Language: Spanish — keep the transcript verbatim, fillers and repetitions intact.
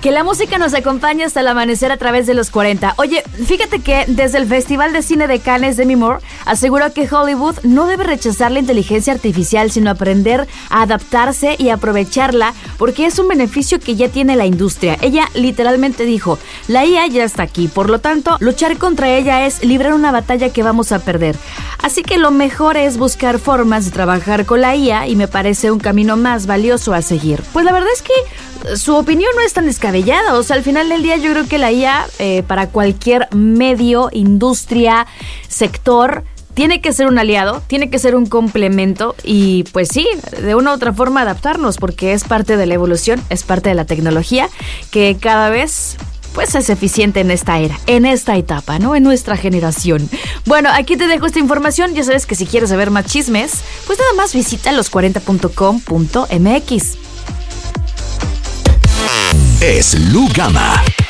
Que la música nos acompañe hasta el amanecer a través de los cuarenta. Oye, fíjate que desde el Festival de Cine de Cannes, Demi Moore aseguró que Hollywood no debe rechazar la inteligencia artificial, sino aprender a adaptarse y aprovecharla, porque es un beneficio que ya tiene la industria. Ella literalmente dijo, la I A ya está aquí, por lo tanto, luchar contra ella es librar una batalla que vamos a perder. Así que lo mejor es buscar formas de trabajar con la I A y me parece un camino más valioso a seguir. Pues la verdad es que su opinión no es tan descabellada, o sea, al final del día yo creo que la I A eh, para cualquier medio, industria, sector, tiene que ser un aliado, tiene que ser un complemento y pues sí, de una u otra forma adaptarnos porque es parte de la evolución, es parte de la tecnología que cada vez pues es eficiente en esta era, en esta etapa, ¿no? En nuestra generación. Bueno, aquí te dejo esta información, ya sabes que si quieres saber más chismes, pues nada más visita los cuarenta punto com punto m x. Es Lu Gama.